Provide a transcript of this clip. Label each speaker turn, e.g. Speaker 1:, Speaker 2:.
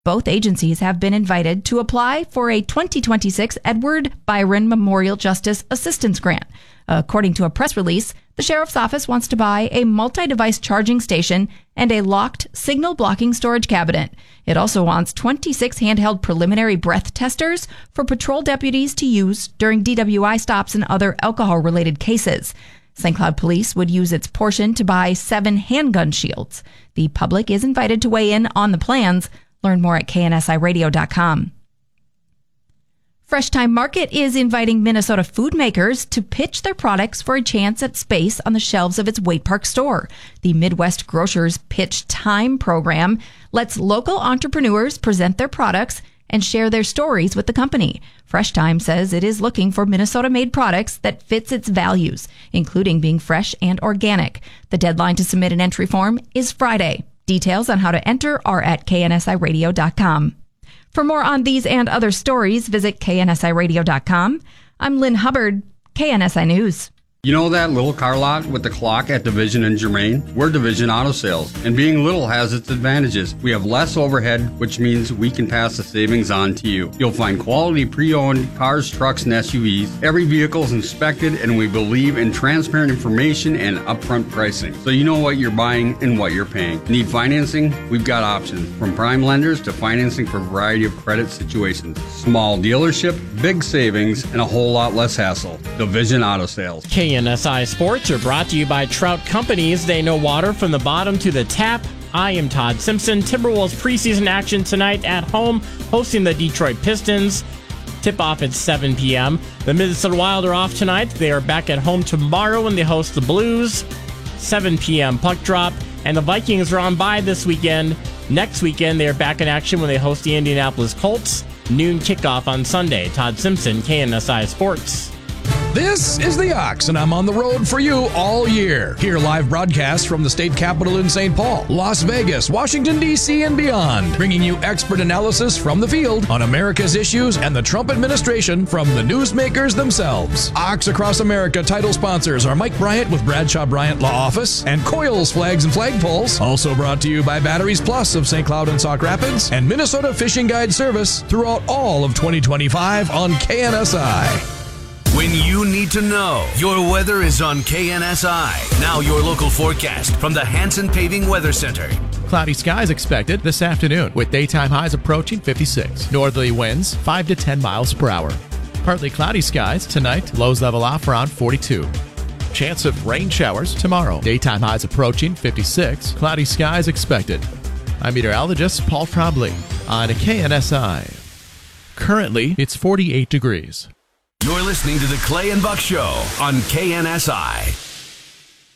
Speaker 1: Both agencies have been invited to apply for a 2026 Edward Byron Memorial Justice Assistance Grant. According to a press release, the sheriff's office wants to buy a multi-device charging station and a locked signal blocking storage cabinet. It also wants 26 handheld preliminary breath testers for patrol deputies to use during DWI stops and other alcohol-related cases. St. Cloud Police would use its portion to buy 7 handgun shields. The public is invited to weigh in on the plans. Learn more at KNSIRadio.com. Fresh Time Market is inviting Minnesota food makers to pitch their products for a chance at space on the shelves of its Waite Park store. The Midwest Grocers Pitch Time program lets local entrepreneurs present their products and share their stories with the company. Fresh Time says it is looking for Minnesota-made products that fits its values, including being fresh and organic. The deadline to submit an entry form is Friday. Details on how to enter are at KNSIRadio.com. For more on these and other stories, visit KNSIRadio.com. I'm Lynn Hubbard, KNSI News.
Speaker 2: You know that little car lot with the clock at Division and Germain? We're Division Auto Sales, and being little has its advantages. We have less overhead, which means we can pass the savings on to you. You'll find quality pre-owned cars, trucks, and SUVs. Every vehicle is inspected, and we believe in transparent information and upfront pricing, so you know what you're buying and what you're paying. Need financing? We've got options, from prime lenders to financing for a variety of credit situations. Small dealership, big savings, and a whole lot less hassle. Division Auto Sales.
Speaker 3: KNSI Sports are brought to you by Trout Companies. They know water from the bottom to the tap. I am Todd Simpson. Timberwolves preseason action tonight at home, hosting the Detroit Pistons. Tip-off at 7 p.m. The Minnesota Wild are off tonight. They are back at home tomorrow when they host the Blues. 7 p.m. puck drop. And the Vikings are on bye this weekend. Next weekend, they are back in action when they host the Indianapolis Colts. Noon kickoff on Sunday. Todd Simpson, KNSI Sports.
Speaker 4: This is The Ox, and I'm on the road for you all year. Hear live broadcasts from the state capitol in St. Paul, Las Vegas, Washington, D.C., and beyond, bringing you expert analysis from the field on America's issues and the Trump administration from the newsmakers themselves. Ox Across America title sponsors are Mike Bryant with Bradshaw Bryant Law Office and Coils Flags and Flagpoles. Also brought to you by Batteries Plus of St. Cloud and Sauk Rapids and Minnesota Fishing Guide Service throughout all of 2025 on KNSI.
Speaker 5: When you need to know, your weather is on KNSI. Now your local forecast from the Hanson Paving Weather Center.
Speaker 6: Cloudy skies expected this afternoon with daytime highs approaching 56. Northerly winds 5 to 10 miles per hour. Partly cloudy skies tonight, lows level off around 42. Chance of rain showers tomorrow. Daytime highs approaching 56. Cloudy skies expected. I'm meteorologist Paul Trombley on KNSI. Currently, it's 48 degrees.
Speaker 5: You're listening to the Clay and Buck Show on KNSI.